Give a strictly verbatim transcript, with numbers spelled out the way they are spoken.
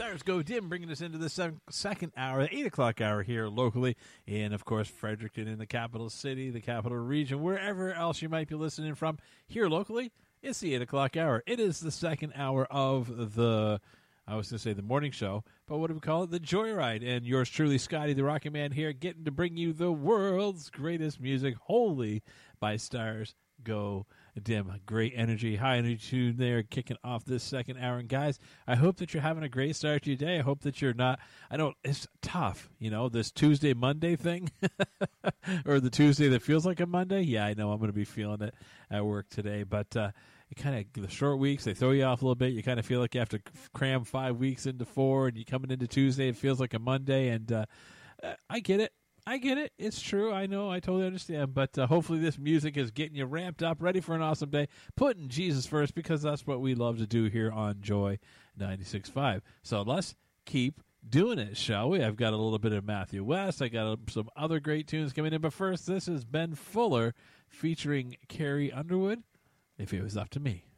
Stars Go Dim, bringing us into the seven, second hour, the eight o'clock hour here locally in, of course, Fredericton in the capital city, the capital region, wherever else you might be listening from. Here locally, it's the eight o'clock hour. It is the second hour of the, I was going to say the morning show, but what do we call it? The Joyride. And yours truly, Scotty the Rocket Man here, getting to bring you the world's greatest music, wholly by Stars Go Dim. Great energy, high energy tune there, kicking off this second hour. And guys, I hope that you're having a great start to your day. I hope that you're not, I don't, it's tough, you know, this Tuesday, Monday thing, or the Tuesday that feels like a Monday. Yeah, I know I'm going to be feeling it at work today, but uh, it kind of, the short weeks, they throw you off a little bit. You kind of feel like you have to cram five weeks into four, and you're coming into Tuesday, it feels like a Monday, and uh, I get it. I get it. It's true. I know. I totally understand. But uh, hopefully this music is getting you ramped up, ready for an awesome day, putting Jesus first, because that's what we love to do here on Joy ninety-six point five. So let's keep doing it, shall we? I've got a little bit of Matthew West. I got some other great tunes coming in. But first, this is Ben Fuller featuring Carrie Underwood, If It Was Up to Me.